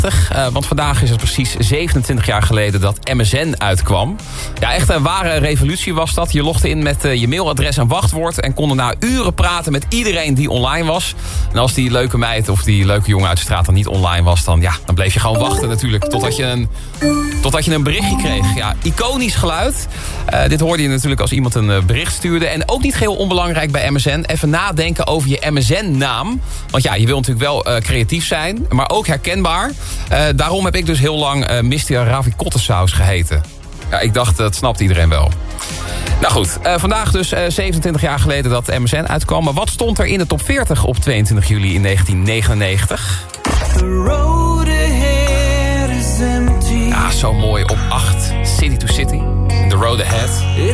Want vandaag is het precies 27 jaar geleden dat MSN uitkwam. Ja, echt een ware revolutie was dat. Je logde in met je mailadres en wachtwoord... en kon na uren praten met iedereen die online was. En als die leuke meid of die leuke jongen uit de straat dan niet online was... dan bleef je gewoon wachten natuurlijk totdat je een berichtje kreeg. Ja, iconisch geluid. Dit hoorde je natuurlijk als iemand een bericht stuurde. En ook niet geheel onbelangrijk bij MSN. Even nadenken over je MSN-naam. Want ja, je wil natuurlijk wel creatief zijn, maar ook herkenbaar. Daarom heb ik dus heel lang Mr. Ravikottensaus geheten. Ja, ik dacht, dat snapt iedereen wel. Nou goed, vandaag dus 27 jaar geleden dat MSN uitkwam. Maar wat stond er in de top 40 op 22 juli in 1999? Ja, zo mooi op 8. City to City. The Road Ahead.